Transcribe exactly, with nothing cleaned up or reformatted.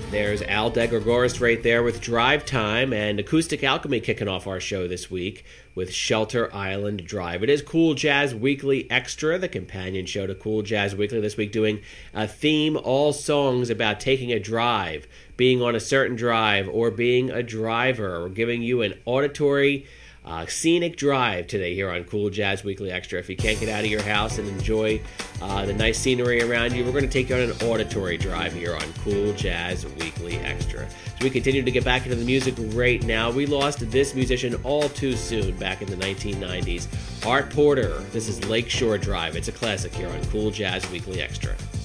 There's Al DeGregoris right there with Drive Time, and Acoustic Alchemy kicking off our show this week with Shelter Island Drive. It is Cool Jazz Weekly Extra, the companion show to Cool Jazz Weekly this week, doing a theme, all songs about taking a drive, being on a certain drive, or being a driver. We're giving you an auditory Uh, scenic drive today here on Cool Jazz Weekly Extra. If you can't get out of your house and enjoy uh, the nice scenery around you, we're going to take you on an auditory drive here on Cool Jazz Weekly Extra. So we continue to get back into the music right now. We lost this musician all too soon back in the nineteen nineties. Art Porter. This is Lakeshore Drive. It's a classic here on Cool Jazz Weekly Extra.